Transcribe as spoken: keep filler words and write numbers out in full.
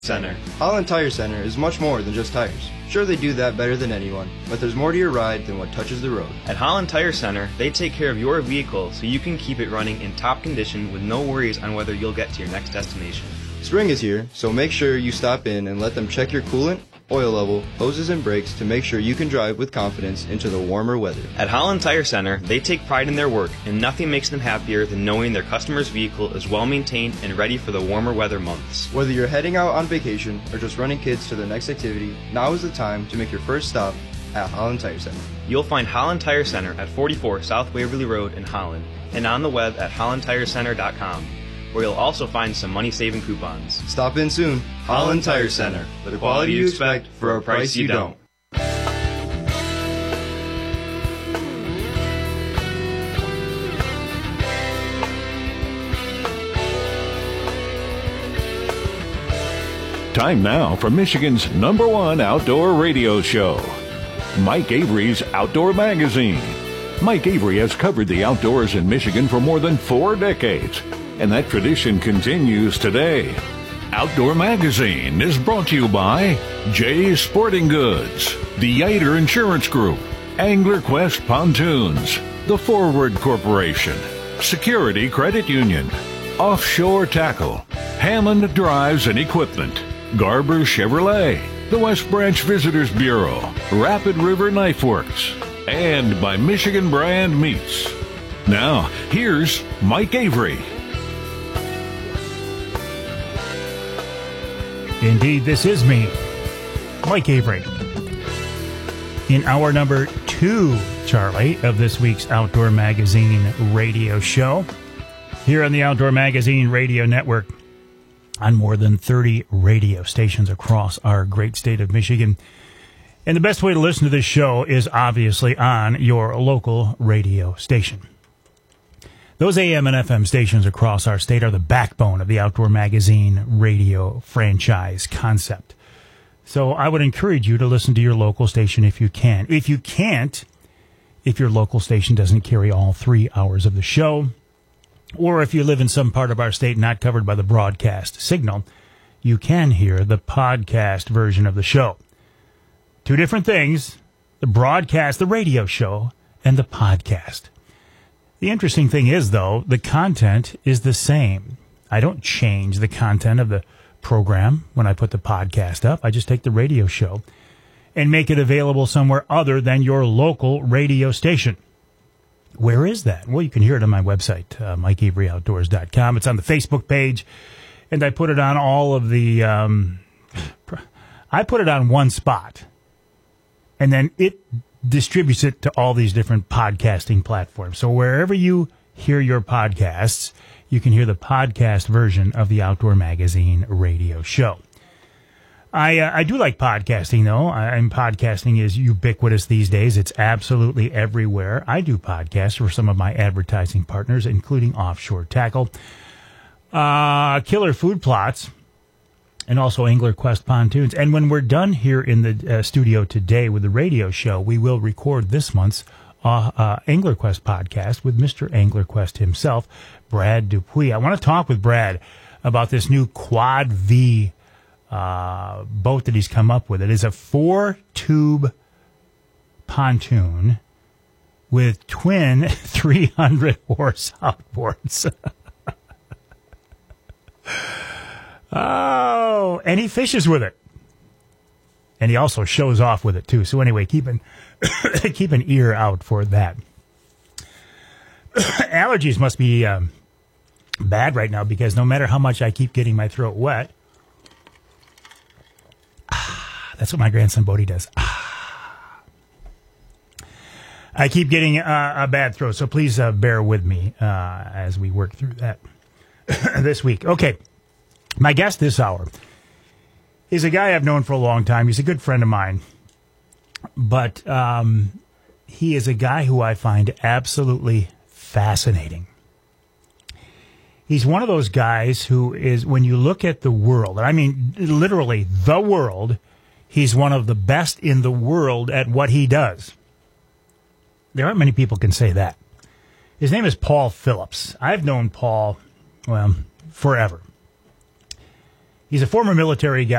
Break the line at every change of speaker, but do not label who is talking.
Center.
Holland Tire Center is much more than just tires. Sure, they do that better than anyone, but there's more to your ride than what touches the road.
At Holland Tire Center, they take care of your vehicle so you can keep it running in top condition with no worries on whether you'll get to your next destination.
Spring is here, so make sure you stop in and let them check your coolant, oil level, hoses, and brakes to make sure you can drive with confidence into the warmer weather.
At Holland Tire Center, they take pride in their work, and nothing makes them happier than knowing their customer's vehicle is well maintained and ready for the warmer weather months.
Whether you're heading out on vacation or just running kids to their next activity, now is the time to make your first stop at Holland Tire Center.
You'll find Holland Tire Center at forty-four South Waverly Road in Holland and on the web at holland tire center dot com, where you'll also find some money-saving coupons.
Stop in soon. Holland Tire Center. The quality you expect for a price you don't.
Time now for Michigan's number one outdoor radio show, Mike Avery's Outdoor Magazine. Mike Avery has covered the outdoors in Michigan for more than four decades, and that tradition continues today. Outdoor Magazine is brought to you by Jay's Sporting Goods, the Yater Insurance Group, Angler Quest Pontoons, The Forward Corporation, Security Credit Union, Offshore Tackle, Hammond Drives and Equipment, Garber Chevrolet, the West Branch Visitors Bureau, Rapid River Knife Works, and by Michigan Brand Meats. Now, here's Mike Avery.
Indeed, this is me, Mike Avery. In hour number two, Charlie, of this week's Outdoor Magazine radio show, here on the Outdoor Magazine Radio Network, on more than thirty radio stations across our great state of Michigan. And the best way to listen to this show is obviously on your local radio station. Those A M and F M stations across our state are the backbone of the Outdoor Magazine radio franchise concept. So I would encourage you to listen to your local station if you can. If you can't, if your local station doesn't carry all three hours of the show, or if you live in some part of our state not covered by the broadcast signal, you can hear the podcast version of the show. Two different things, the broadcast, the radio show, and the podcast. The interesting thing is, though, the content is the same. I don't change the content of the program when I put the podcast up. I just take the radio show and make it available somewhere other than your local radio station. Where is that? Well, you can hear it on my website, uh, mike avery outdoors dot com. It's on the Facebook page, and I put it on all of the, um, I put it on one spot, and then it distributes it to all these different podcasting platforms. So wherever you hear your podcasts, you can hear the podcast version of the Outdoor Magazine radio show. I uh, I do like podcasting, though. I, and podcasting is ubiquitous these days. It's absolutely everywhere. I do podcasts for some of my advertising partners, including Offshore Tackle, uh, Killer Food Plots, and also Angler Quest Pontoons. And when we're done here in the uh, studio today with the radio show, we will record this month's uh, uh, Angler Quest podcast with Mister Angler Quest himself, Brad Dupuis. I want to talk with Brad about this new Quad V Uh, boat that he's come up with. It is a four-tube pontoon with twin three hundred horse outboards. Oh, and he fishes with it. And he also shows off with it, too. So anyway, keep an, keep an ear out for that. Allergies must be um, bad right now, because no matter how much I keep getting my throat wet, that's what my grandson Bodie does. I keep getting uh, a bad throat, so please uh, bear with me uh, as we work through that this week. Okay, my guest this hour is a guy I've known for a long time. He's a good friend of mine, but um, he is a guy who I find absolutely fascinating. He's one of those guys who is, when you look at the world, and I mean literally the world, he's one of the best in the world at what he does. There aren't many people can say that. His name is Paul Phillips. I've known Paul, well, forever. He's a former military guy.